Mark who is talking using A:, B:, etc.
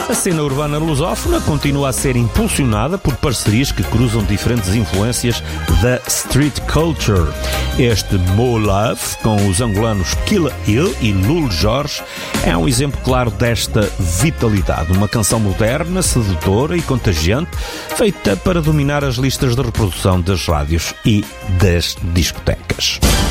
A: A cena urbana lusófona continua a ser impulsionada por parcerias que cruzam diferentes influências da street culture. Este Mo Love, com os angolanos Killa Hill e Lul Jorge, é um exemplo claro desta vitalidade. Uma canção moderna, sedutora e contagiante, feita para dominar as listas de reprodução das rádios e das discotecas.